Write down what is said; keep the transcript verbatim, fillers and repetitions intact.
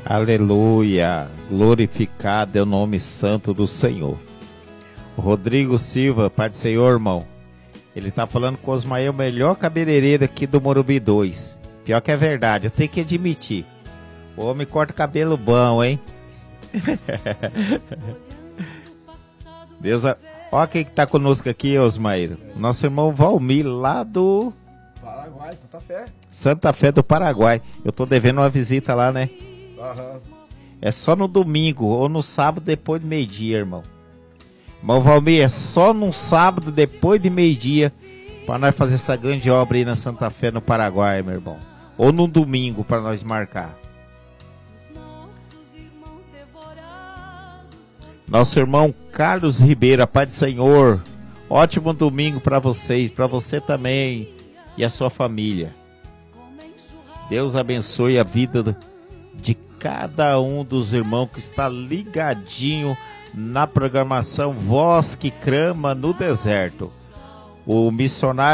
Aleluia, glorificado é o nome santo do Senhor. O Rodrigo Silva, Pai do Senhor, irmão, ele tá falando com o Osmael, o melhor cabeleireiro aqui do Morumbi dois. Pior que é verdade, eu tenho que admitir. O homem corta cabelo bom, hein? Deus, a... Olha quem que tá conosco aqui, Osmael. Nosso irmão Valmir, lá do... Paraguai, Santa Fé. Santa Fé do Paraguai. Eu tô devendo uma visita lá, né? Aham. É só no domingo ou no sábado depois do meio-dia, irmão. Irmão Valmir, é só no sábado depois de meio-dia para nós fazer essa grande obra aí na Santa Fé no Paraguai, meu irmão. Ou no domingo para nós marcar. Nosso irmão Carlos Ribeiro, Pai do Senhor. Ótimo domingo para vocês, para você também e a sua família. Deus abençoe a vida de cada um dos irmãos que está ligadinho na programação Voz que Clama no Deserto. O missionário